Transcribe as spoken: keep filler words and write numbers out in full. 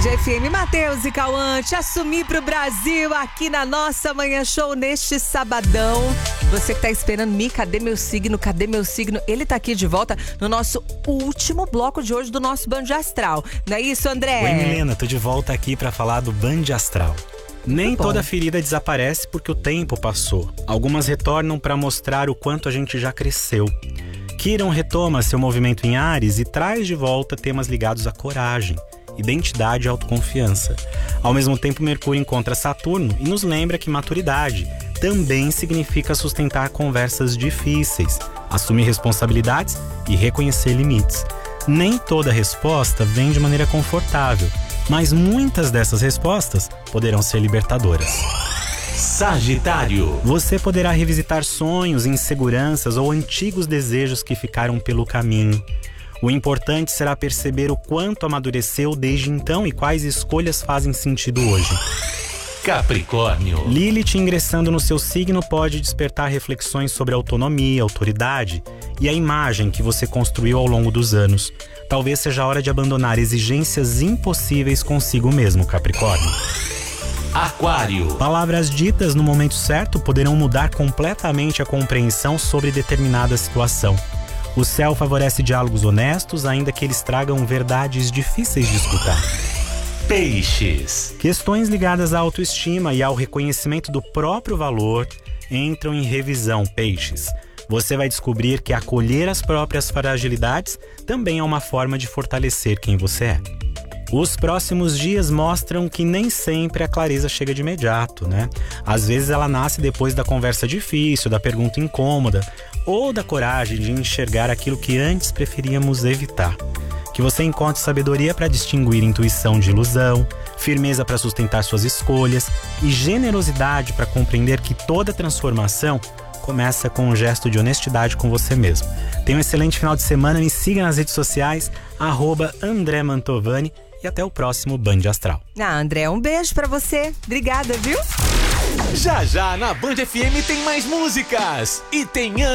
F M, Matheus e Cauã, te assumir pro Brasil aqui na nossa Manhã Show neste sabadão. Você que tá esperando me, cadê meu signo, cadê meu signo? Ele tá aqui de volta no nosso último bloco de hoje do nosso Band Astral. Não é isso, André? Oi, Milena, tô de volta aqui pra falar do Band Astral. Nem toda ferida desaparece porque o tempo passou. Algumas retornam pra mostrar o quanto a gente já cresceu. Quiron retoma seu movimento em Áries e traz de volta temas ligados à coragem, identidade e autoconfiança. Ao mesmo tempo, Mercúrio encontra Saturno e nos lembra que maturidade também significa sustentar conversas difíceis, assumir responsabilidades e reconhecer limites. Nem toda resposta vem de maneira confortável, mas muitas dessas respostas poderão ser libertadoras. Sagitário. Você poderá revisitar sonhos, inseguranças ou antigos desejos que ficaram pelo caminho. O importante será perceber o quanto amadureceu desde então e quais escolhas fazem sentido hoje. Capricórnio. Lilith ingressando no seu signo pode despertar reflexões sobre autonomia, autoridade e a imagem que você construiu ao longo dos anos. Talvez seja a hora de abandonar exigências impossíveis consigo mesmo, Capricórnio. Aquário. Palavras ditas no momento certo poderão mudar completamente a compreensão sobre determinada situação. O céu favorece diálogos honestos, ainda que eles tragam verdades difíceis de escutar. Peixes. Questões ligadas à autoestima e ao reconhecimento do próprio valor entram em revisão, Peixes. Você vai descobrir que acolher as próprias fragilidades também é uma forma de fortalecer quem você é. Os próximos dias mostram que nem sempre a clareza chega de imediato, né? Às vezes ela nasce depois da conversa difícil, da pergunta incômoda ou da coragem de enxergar aquilo que antes preferíamos evitar. Que você encontre sabedoria para distinguir intuição de ilusão, firmeza para sustentar suas escolhas e generosidade para compreender que toda transformação começa com um gesto de honestidade com você mesmo. Tenha um excelente final de semana, me siga nas redes sociais, arroba André Mantovani, e até o próximo Band Astral. Ah, André, um beijo pra você. Obrigada, viu? Já já na Band F M tem mais músicas e tem